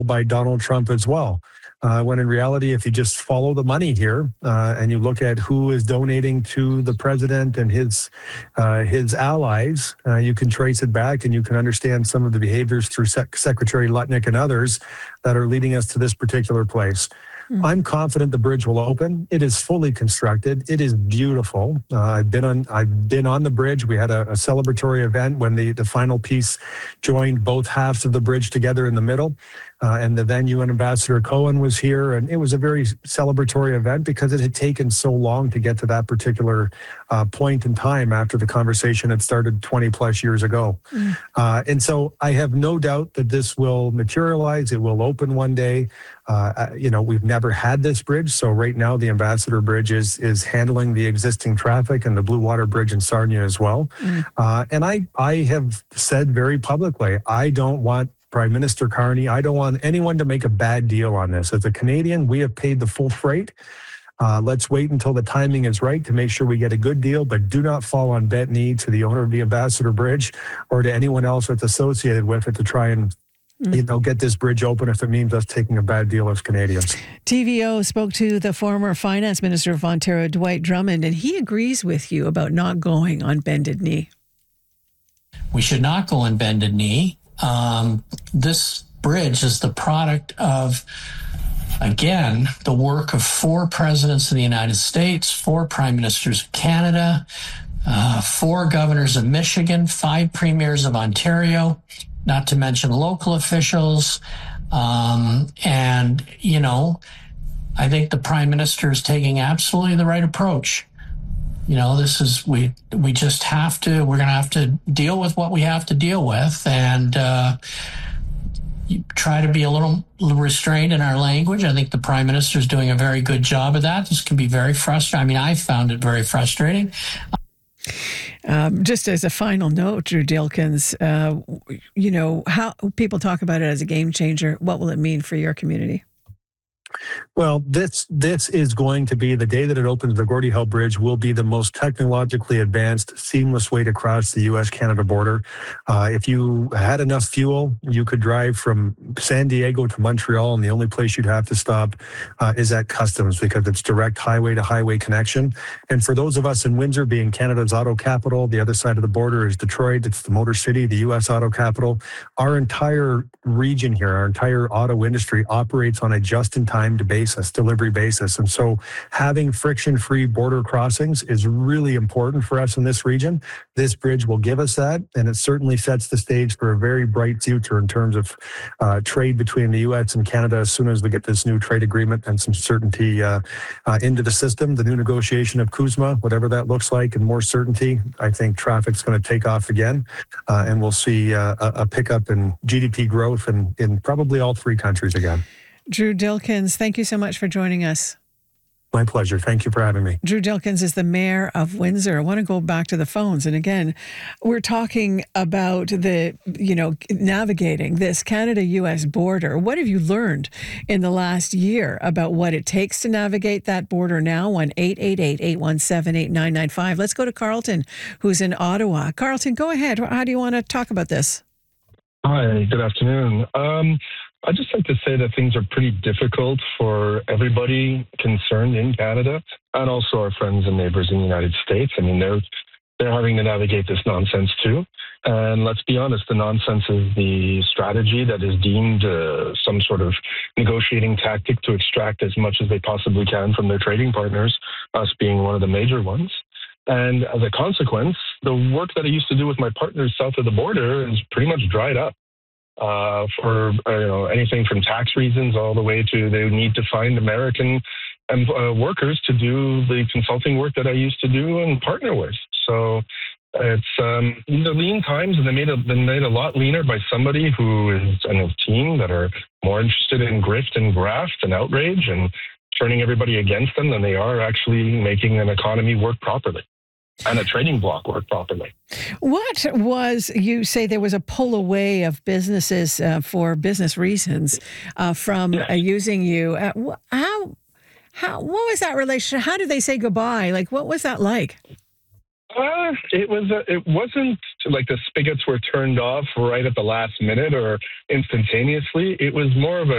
by Donald Trump as well. When in reality, if you just follow the money here and you look at who is donating to the president and his allies, you can trace it back and you can understand some of the behaviors through Secretary Lutnick and others that are leading us to this particular place. I'm confident the bridge will open. It is fully constructed. It is beautiful. I've been on the bridge. We had a celebratory event when the final piece joined both halves of the bridge together in the middle. And the venue and Ambassador Cohen was here. And it was a very celebratory event because it had taken so long to get to that particular point in time after the conversation had started 20 plus years ago. And so I have no doubt that this will materialize. It will open one day. We've never had this bridge. So right now the Ambassador Bridge is handling the existing traffic and the Blue Water Bridge in Sarnia as well. And I have said very publicly, I don't want Prime Minister Carney, I don't want anyone to make a bad deal on this. As a Canadian, we have paid the full freight. Let's wait until the timing is right to make sure we get a good deal, but do not fall on bent knee to the owner of the Ambassador Bridge or to anyone else that's associated with it to try and get this bridge open if it means us taking a bad deal as Canadians. TVO spoke to the former Finance Minister of Ontario, Dwight Drummond, and he agrees with you about not going on bended knee. We should not go on bended knee. This bridge is the product of, again, the work of 4 presidents of the United States, 4 prime ministers of Canada, 4 governors of Michigan, 5 premiers of Ontario, not to mention local officials. I think the prime minister is taking absolutely the right approach. This is, we're going to have to deal with what we have to deal with and try to be a little restrained in our language. I think the prime minister is doing a very good job of that. This can be very frustrating. I mean, I found it very frustrating. Just as a final note, Drew Dilkens, how people talk about it as a game changer. What will it mean for your community? Well, this is going to be the day that it opens. The Gordie Howe Bridge will be the most technologically advanced, seamless way to cross the U.S.-Canada border. If you had enough fuel, you could drive from San Diego to Montreal, and the only place you'd have to stop is at customs because it's direct highway-to-highway connection. And for those of us in Windsor, being Canada's auto capital, the other side of the border is Detroit. It's the Motor City, the U.S. auto capital. Our entire region here, our entire auto industry operates on a just-in-time delivery basis. And so having friction-free border crossings is really important for us in this region. This bridge will give us that, and it certainly sets the stage for a very bright future in terms of trade between the U.S. and Canada as soon as we get this new trade agreement and some certainty into the system. The new negotiation of CUSMA, whatever that looks like, and more certainty, I think traffic's going to take off again, and we'll see a pickup in GDP growth in probably all 3 countries again. Drew Dilkens, thank you so much for joining us. My pleasure. Thank you for having me. Drew Dilkens is the mayor of Windsor. I want to go back to the phones. And again, we're talking about navigating this Canada-U.S. border. What have you learned in the last year about what it takes to navigate that border now on 888-817-8995? Let's go to Carlton, who's in Ottawa. Carlton, go ahead. How do you want to talk about this? Hi, good afternoon. I'd just like to say that things are pretty difficult for everybody concerned in Canada and also our friends and neighbors in the United States. I mean, they're having to navigate this nonsense too. And let's be honest, the nonsense is the strategy that is deemed some sort of negotiating tactic to extract as much as they possibly can from their trading partners, us being one of the major ones. And as a consequence, the work that I used to do with my partners south of the border is pretty much dried up. For anything from tax reasons all the way to they need to find American workers to do the consulting work that I used to do and partner with. So it's the lean times, and been made a lot leaner by somebody who is and a team that are more interested in grift and graft and outrage and turning everybody against them than they are actually making an economy work properly and a trading bloc work properly. You say there was a pull away of businesses for business reasons from using you. What was that relationship? How did they say goodbye? Like, what was that like? It wasn't like the spigots were turned off right at the last minute or instantaneously. It was more of a